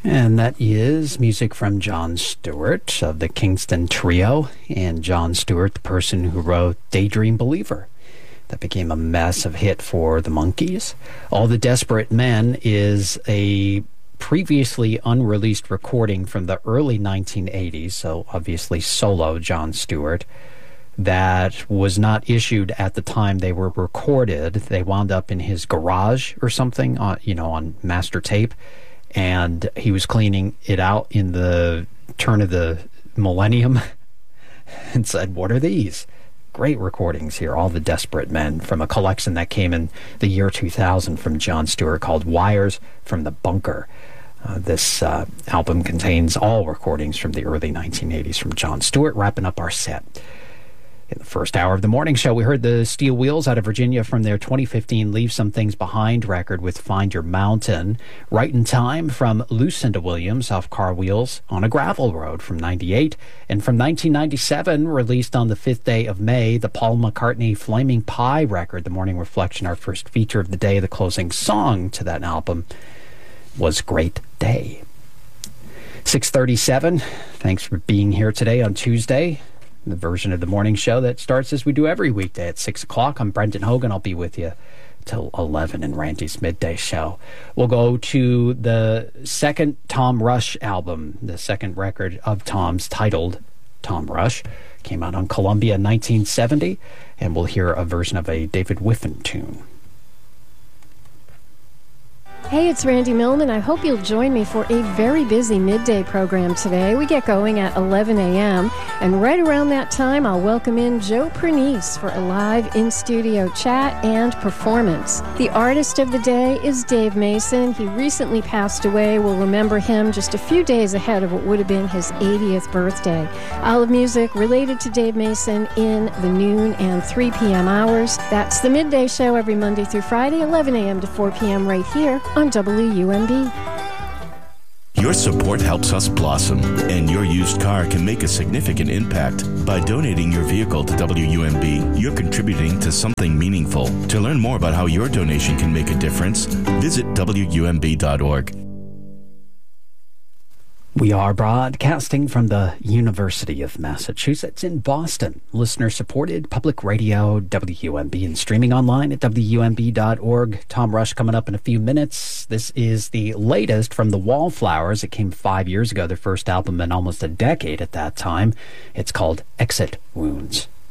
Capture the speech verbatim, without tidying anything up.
And that is music from Jon Stewart of the Kingston Trio. And Jon Stewart, the person who wrote Daydream Believer, that became a massive hit for the Monkees. All the Desperate Men is a previously unreleased recording from the early nineteen eighties, so obviously solo Jon Stewart, that was not issued at the time they were recorded. They wound up in his garage or something, on, you know, on master tape. And he was cleaning it out in the turn of the millennium and said, what are these? Great recordings here, All the Desperate Men, from a collection that came in the year two thousand from Jon Stewart called Wires from the Bunker. Uh, this uh, album contains all recordings from the early nineteen eighties from Jon Stewart, wrapping up our set. In the first hour of the morning show, we heard the Steel Wheels out of Virginia from their twenty fifteen Leave Some Things Behind record with Find Your Mountain. Right in Time from Lucinda Williams off Car Wheels on a Gravel Road from ninety-eight. And from nineteen ninety-seven, released on the fifth day of May, the Paul McCartney Flaming Pie record, The Morning Reflection, our first feature of the day. The closing song to that album was Great Day. six thirty-seven, thanks for being here today on Tuesday. The version of the morning show that starts as we do every weekday at six o'clock. I'm Brendan Hogan. I'll be with you till eleven in Randy's Midday Show. We'll go to the second Tom Rush album, the second record of Tom's, titled Tom Rush. Came out on Columbia in nineteen seventy, and we'll hear a version of a David Whiffen tune. Hey, it's Randy Millman. I hope you'll join me for a very busy midday program today. We get going at eleven a.m., and right around that time, I'll welcome in Joe Pernice for a live in-studio chat and performance. The artist of the day is Dave Mason. He recently passed away. We'll remember him just a few days ahead of what would have been his eightieth birthday. I'll have music related to Dave Mason in the noon and three p.m. hours. That's the midday show every Monday through Friday, eleven a.m. to four p.m. right here on W U M B. Your support helps us blossom, and your used car can make a significant impact. By donating your vehicle to W U M B, you're contributing to something meaningful. To learn more about how your donation can make a difference, visit W U M B dot org. We are broadcasting from the University of Massachusetts in Boston. Listener-supported public radio, W U M B, and streaming online at W U M B dot org. Tom Rush coming up in a few minutes. This is the latest from the Wallflowers. It came five years ago, their first album in almost a decade at that time. It's called Exit Wounds.